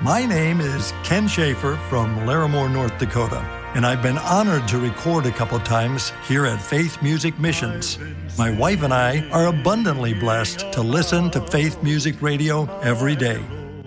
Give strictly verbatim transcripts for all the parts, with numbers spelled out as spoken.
My name is Ken Schaefer from Larimore, North Dakota, and I've been honored to record a couple times here at Faith Music Missions. My wife and I are abundantly blessed to listen to Faith Music Radio every day.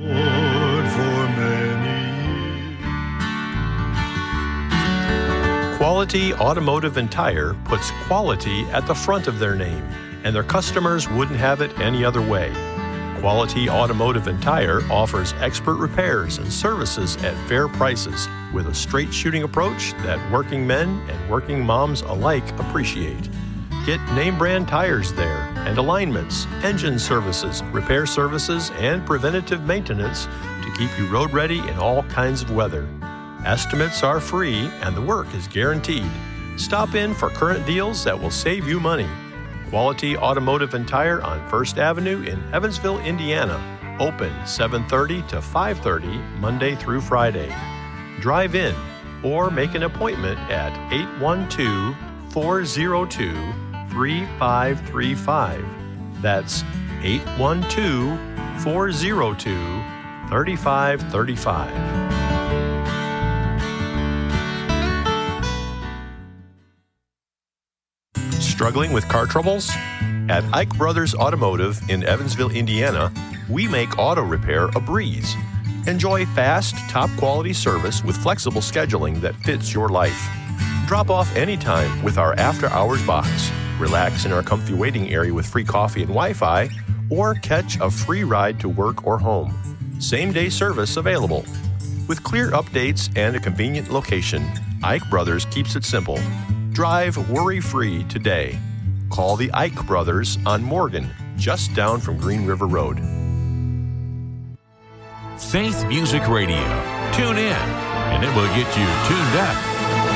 Quality Automotive and Tire puts quality at the front of their name, and their customers wouldn't have it any other way. Quality Automotive and Tire offers expert repairs and services at fair prices with a straight shooting approach that working men and working moms alike appreciate. Get name brand tires there and alignments, engine services, repair services, and preventative maintenance to keep you road ready in all kinds of weather. Estimates are free and the work is guaranteed. Stop in for current deals that will save you money. Quality Automotive and Tire on First Avenue in Evansville, Indiana. Open seven thirty to five thirty Monday through Friday. Drive in or make an appointment at eight one two, four zero two, three five three five. That's eight one two, four zero two, three five three five. Struggling with car troubles? At Ike Brothers Automotive in Evansville, Indiana, we make auto repair a breeze. Enjoy fast, top-quality service with flexible scheduling that fits your life. Drop off anytime with our after-hours box. Relax in our comfy waiting area with free coffee and Wi-Fi, or catch a free ride to work or home. Same-day service available. With clear updates and a convenient location, Ike Brothers keeps it simple. Drive worry-free today. Call the Ike Brothers on Morgan, just down from Green River Road. Faith Music Radio. Tune in, and it will get you tuned up.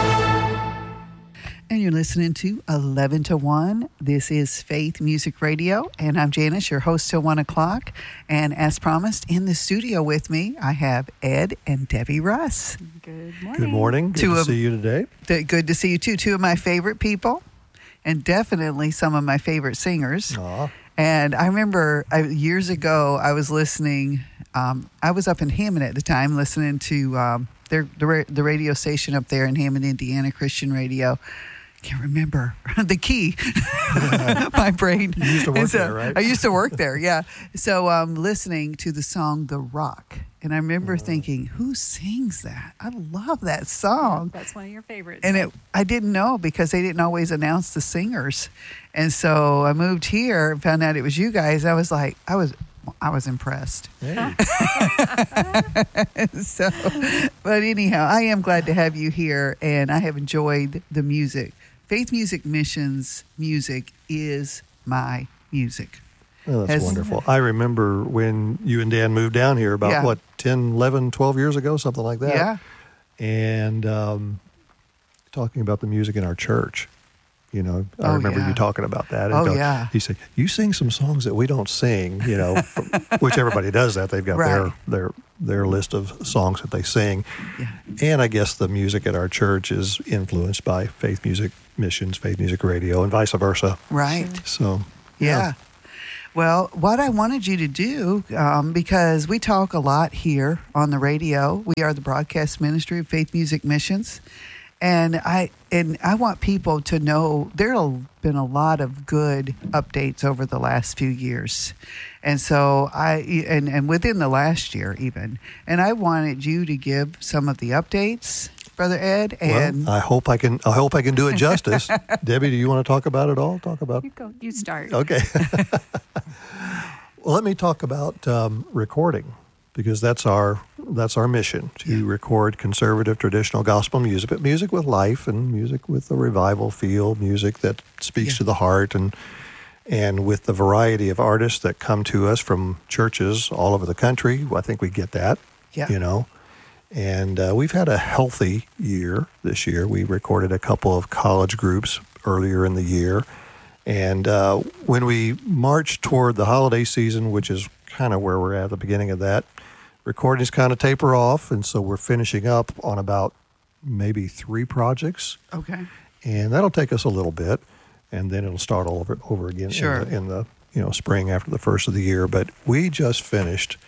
And you're listening to eleven to one. This is Faith Music Radio, and I'm Janice, your host till one o'clock. And as promised, in the studio with me, I have Ed and Debbie Russ. Good morning. Good morning. Good Two to of, see you today. th- good to see you, too. Two of my favorite people, and definitely some of my favorite singers. Aw. And I remember I, years ago, I was listening, um, I was up in Hammond at the time, listening to um, their, the, ra- the radio station up there in Hammond, Indiana, Christian Radio. Can't remember the key. My brain. You used to work And so, there, right? I used to work there, yeah. So um, listening to the song "The Rock," and I remember Mm. thinking, "Who sings that? I love that song." That's one of your favorites. And it, I didn't know because they didn't always announce the singers, and so I moved here and found out it was you guys. I was like, I was. I was impressed. Hey. So, but anyhow, I am glad to have you here, and I have enjoyed the music. Faith Music Missions music is my music. Oh, that's Has- wonderful. I remember when you and Dan moved down here about, Yeah. what, ten, eleven, twelve years ago, something like that? Yeah. And um, talking about the music in our church. You know, I Oh, remember yeah. you talking about that. And Oh, go- yeah. He said, you sing some songs that we don't sing, you know, from, which everybody does that. They've got Right. their, their, their list of songs that they sing. Yeah. And I guess the music at our church is influenced by Faith Music Missions, Faith Music Radio, and vice versa. Right. So, Yeah. Well, what I wanted you to do, um, because we talk a lot here on the radio, we are the broadcast ministry of Faith Music Missions, and I and I want people to know there have been a lot of good updates over the last few years, and so I and and within the last year even, and I wanted you to give some of the updates, Brother Ed, and well, I hope I can. I hope I can do it justice. Debbie, do you want to talk about it all? Talk about. You go. You start. Okay. Well, let me talk about um, recording, because that's our that's our mission, to record conservative traditional gospel music, but music with life and music with a revival feel, music that speaks Yeah. to the heart, and and with the variety of artists that come to us from churches all over the country. I think we get that. Yeah. You know. And uh, we've had a healthy year this year. We recorded a couple of college groups earlier in the year. And uh, when we march toward the holiday season, which is kind of where we're at the beginning of that, recordings kind of taper off. And so we're finishing up on about maybe three projects. okay, And that'll take us a little bit. And then it'll start all over, over again Sure. in, the, in the you know spring after the first of the year. But we just finished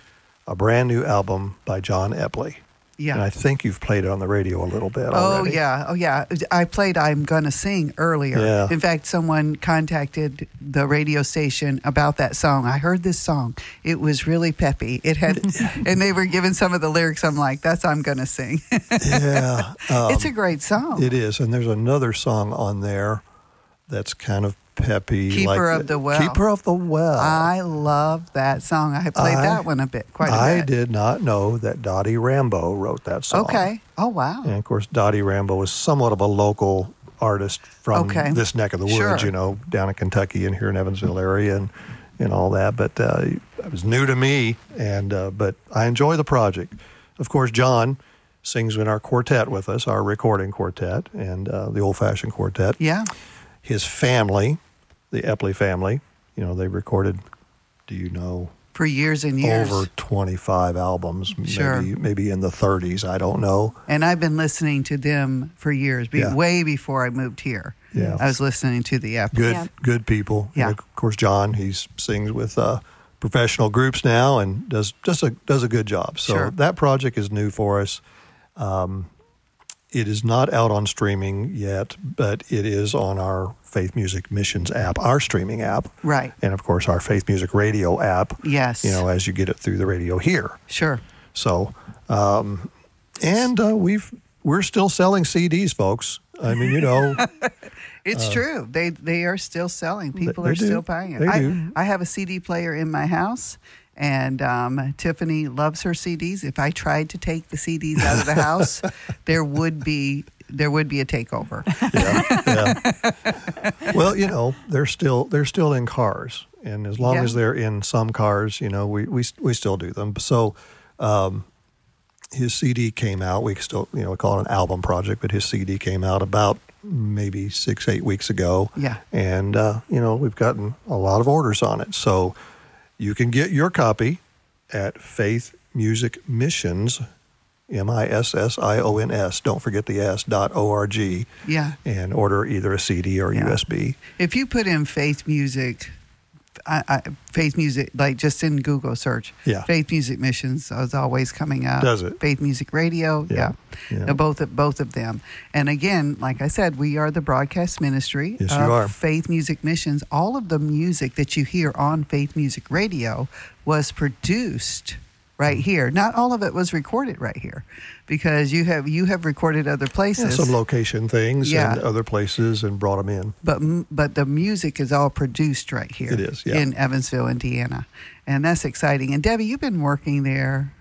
a brand new album by John Epley. Yeah. And I think you've played it on the radio a little bit Oh, already. yeah. Oh, yeah. I played I'm Gonna Sing earlier. Yeah. In fact, someone contacted the radio station about that song. I heard this song. It was really peppy. It had, and they were giving some of the lyrics. I'm like, that's I'm Gonna Sing. Yeah. Um, It's a great song. It is. And there's another song on there that's kind of peppy. Keeper like of the Well. Keeper of the Well. I love that song. I played I- that one a bit, quite a I bit. did not know that Dottie Rambo wrote that song. Okay. Oh, wow. And of course, Dottie Rambo is somewhat of a local artist from Okay. this neck of the woods, Sure. you know, down in Kentucky and here in Evansville area and, and all that. But uh, it was new to me, and uh, but I enjoy the project. Of course, John sings in our quartet with us, our recording quartet, and uh, the old-fashioned quartet. Yeah. His family, the Epley family, you know, they recorded, do you know, For years and years. over twenty-five albums, Sure. maybe maybe in the thirties, I don't know. And I've been listening to them for years, be, Yeah. way before I moved here. Yeah. I was listening to the Epley. Good Yeah. good people. Yeah. And of course, John, he sings with uh, professional groups now and does just a does a good job. So Sure. that project is new for us. Um, it is not out on streaming yet, but it is on our Faith Music Missions app, our streaming app. Right. And of course, our Faith Music Radio app. Yes. You know, as you get it through the radio here. Sure. So, um, and uh, we've we're still selling C Ds, folks. I mean, you know, It's true. They they are still selling. People they are do. still buying it. They I, do. I have a C D player in my house, and um, Tiffany loves her C Ds. If I tried to take the C Ds out of the house, there would be there would be a takeover. yeah, yeah. Well, you know, they're still they're still in cars, and as long Yeah. as they're in some cars, you know, we we we still do them. So, um, his C D came out. We still, you know, we call it an album project, but his C D came out about maybe six eight weeks ago. Yeah. and uh, you know, we've gotten a lot of orders on it. So, you can get your copy at Faith Music Missions. M I S S I O N S, don't forget the S, dot O R G, Yeah. and order either a C D or Yeah. U S B. If you put in Faith Music, I, I, Faith Music, like just in Google search, Yeah. Faith Music Missions is always coming up. Does it? Faith Music Radio, yeah, Yeah. Yeah. Uh, both of both of them. And again, like I said, we are the broadcast ministry Yes, of you are. Faith Music Missions. All of the music that you hear on Faith Music Radio was produced right here. Not all of it was recorded right here, because you have you have recorded other Yeah, places. some location things Yeah. and other places and brought them in. But but the music is all produced right here. It is, yeah. in Evansville, Indiana, and that's exciting. And Debbie, you've been working there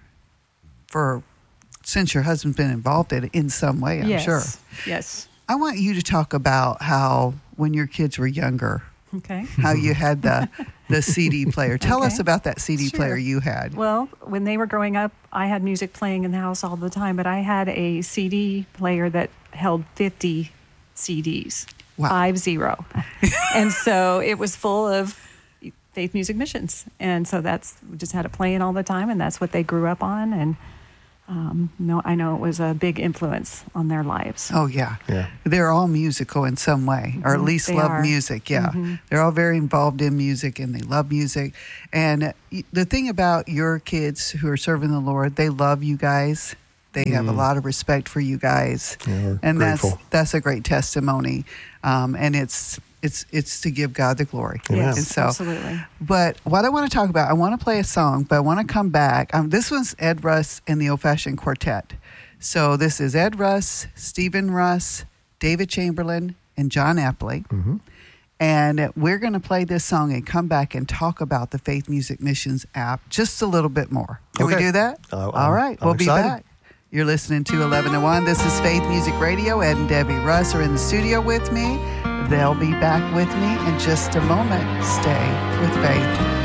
for since your husband's been involved in it in some way, I'm yes. sure. Yes. I want you to talk about how when your kids were younger, Okay. how you had the the C D player. Tell Okay. us about that C D Sure. player you had. Well, when they were growing up, I had music playing in the house all the time, but I had a C D player that held fifty C Ds. Wow. Five zero. And so it was full of Faith Music Missions. And so that's, we just had it playing all the time, and that's what they grew up on. And um, no, I know it was a big influence on their lives. Oh, yeah. Yeah. They're all musical in some way, or at Mhm, least they love are. music. Yeah. Mhm. They're all very involved in music and they love music. And y- the thing about your kids who are serving the Lord, they love you guys. They have a lot of respect for you guys. Yeah, we're and grateful. that's that's a great testimony. Um, and it's it's it's to give God the glory. Yes, And so, absolutely. but what I want to talk about, I want to play a song, but I want to come back. Um, this one's Ed Russ and the Old Fashioned Quartet. So this is Ed Russ, Stephen Russ, David Chamberlain, and John Epley. Mm-hmm. And we're going to play this song and come back and talk about the Faith Music Missions app just a little bit more. Can we Okay. do that? Uh, I'm- All right. I'm we'll excited. be back. You're listening to eleven to one. This is Faith Music Radio. Ed and Debbie Russ are in the studio with me. They'll be back with me in just a moment. Stay with Faith.